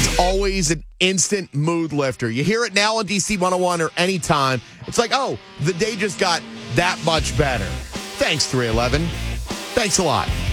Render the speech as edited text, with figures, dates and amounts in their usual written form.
It's always an instant mood lifter. You hear it now on DC 101 or anytime. It's like, oh, the day just got that much better. Thanks, 311. Thanks a lot.